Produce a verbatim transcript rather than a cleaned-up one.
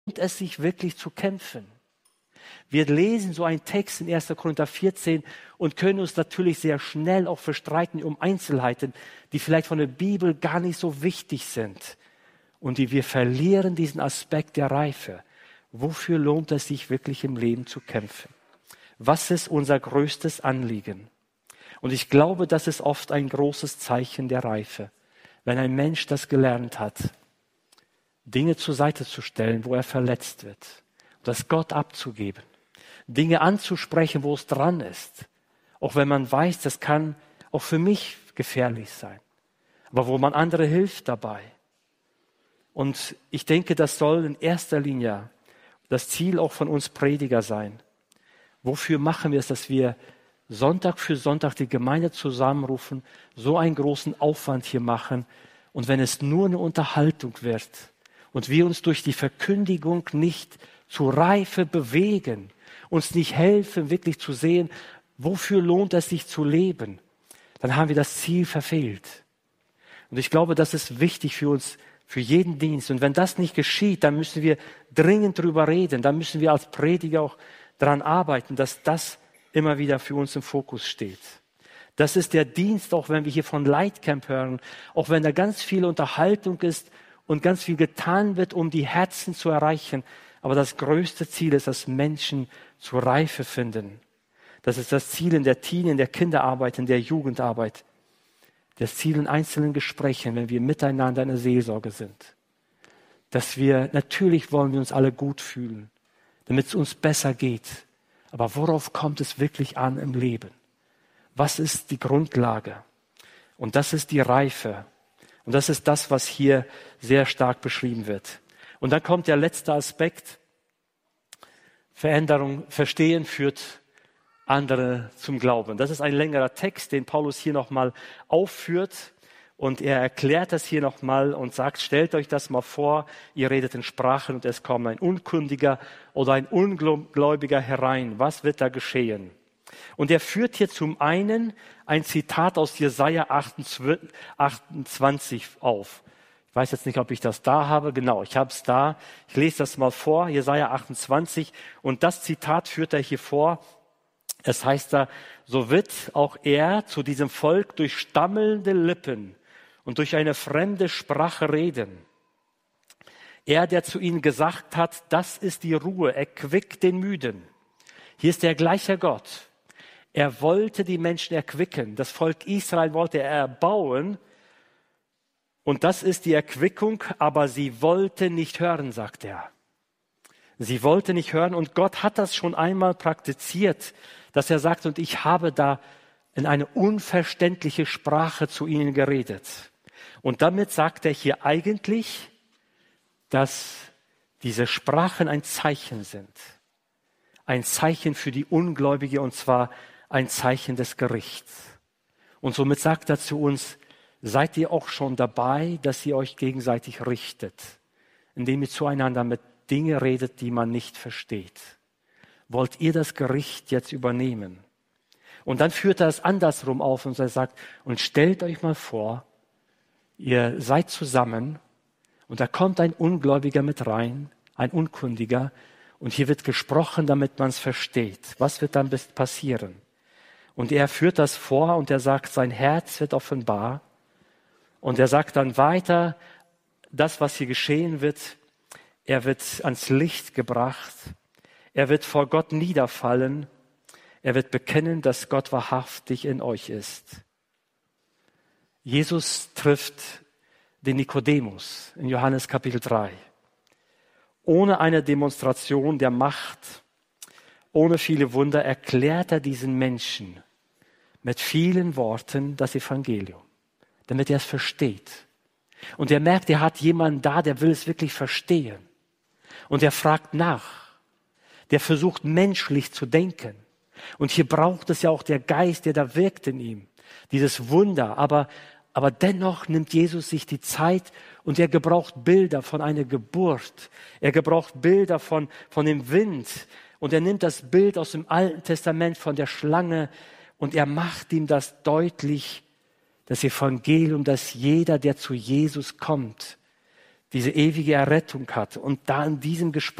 es sich wirklich zu kämpfen. Wir lesen so einen Text in erster Korinther vierzehn und können uns natürlich sehr schnell auch verstreiten um Einzelheiten, die vielleicht von der Bibel gar nicht so wichtig sind und die wir verlieren diesen Aspekt der Reife. Wofür lohnt es sich wirklich im Leben zu kämpfen? Was ist unser größtes Anliegen? Und ich glaube, das ist oft ein großes Zeichen der Reife, wenn ein Mensch das gelernt hat, Dinge zur Seite zu stellen, wo er verletzt wird, das Gott abzugeben, Dinge anzusprechen, wo es dran ist, auch wenn man weiß, das kann auch für mich gefährlich sein, aber wo man andere hilft dabei. Und ich denke, das soll in erster Linie das Ziel auch von uns Prediger sein. Wofür machen wir es, dass wir Sonntag für Sonntag die Gemeinde zusammenrufen, so einen großen Aufwand hier machen und wenn es nur eine Unterhaltung wird und wir uns durch die Verkündigung nicht zur Reife bewegen, uns nicht helfen, wirklich zu sehen, wofür lohnt es sich zu leben, dann haben wir das Ziel verfehlt. Und ich glaube, das ist wichtig für uns, für jeden Dienst. Und wenn das nicht geschieht, dann müssen wir dringend drüber reden. Dann müssen wir als Prediger auch daran arbeiten, dass das immer wieder für uns im Fokus steht. Das ist der Dienst, auch wenn wir hier von Lightcamp hören, auch wenn da ganz viel Unterhaltung ist und ganz viel getan wird, um die Herzen zu erreichen. Aber das größte Ziel ist, dass Menschen zur Reife finden. Das ist das Ziel in der Teen, in der Kinderarbeit, in der Jugendarbeit. Das Ziel in einzelnen Gesprächen, wenn wir miteinander in der Seelsorge sind. Dass wir, natürlich wollen wir uns alle gut fühlen, damit es uns besser geht. Aber worauf kommt es wirklich an im Leben? Was ist die Grundlage? Und das ist die Reife. Und das ist das, was hier sehr stark beschrieben wird. Und dann kommt der letzte Aspekt. Veränderung, Verstehen führt andere zum Glauben. Das ist ein längerer Text, den Paulus hier nochmal aufführt. Und er erklärt das hier nochmal und sagt, stellt euch das mal vor, ihr redet in Sprachen und es kommt ein Unkundiger oder ein Ungläubiger herein. Was wird da geschehen? Und er führt hier zum einen ein Zitat aus Jesaja achtundzwanzig auf. Ich weiß jetzt nicht, ob ich das da habe. Genau, ich habe es da. Ich lese das mal vor, Jesaja achtundzwanzig. Und das Zitat führt er hier vor. Es heißt da, so wird auch er zu diesem Volk durch stammelnde Lippen und durch eine fremde Sprache reden. Er, der zu ihnen gesagt hat, das ist die Ruhe, erquickt den Müden. Hier ist der gleiche Gott. Er wollte die Menschen erquicken. Das Volk Israel wollte er erbauen. Und das ist die Erquickung, aber sie wollte nicht hören, sagt er. Sie wollte nicht hören und Gott hat das schon einmal praktiziert, dass er sagt, und ich habe da in eine unverständliche Sprache zu ihnen geredet. Und damit sagt er hier eigentlich, dass diese Sprachen ein Zeichen sind. Ein Zeichen für die Ungläubige und zwar ein Zeichen des Gerichts. Und somit sagt er zu uns, seid ihr auch schon dabei, dass ihr euch gegenseitig richtet, indem ihr zueinander mit Dingen redet, die man nicht versteht. Wollt ihr das Gericht jetzt übernehmen? Und dann führt er es andersrum auf und er sagt, und stellt euch mal vor, ihr seid zusammen und da kommt ein Ungläubiger mit rein, ein Unkundiger, und hier wird gesprochen, damit man es versteht. Was wird dann passieren? Und er führt das vor und er sagt, sein Herz wird offenbar. Und er sagt dann weiter, das, was hier geschehen wird, er wird ans Licht gebracht. Er wird vor Gott niederfallen. Er wird bekennen, dass Gott wahrhaftig in euch ist. Jesus trifft den Nikodemus in Johannes Kapitel drei. Ohne eine Demonstration der Macht, ohne viele Wunder erklärt er diesen Menschen mit vielen Worten das Evangelium, damit er es versteht. Und er merkt, er hat jemanden da, der will es wirklich verstehen. Und er fragt nach. Der versucht menschlich zu denken. Und hier braucht es ja auch der Geist, der da wirkt in ihm. Dieses Wunder. Aber, aber dennoch nimmt Jesus sich die Zeit und er gebraucht Bilder von einer Geburt. Er gebraucht Bilder von, von dem Wind. Und er nimmt das Bild aus dem Alten Testament von der Schlange und er macht ihm das deutlich, das Evangelium, dass jeder, der zu Jesus kommt, diese ewige Errettung hat. Und da in diesem Gespräch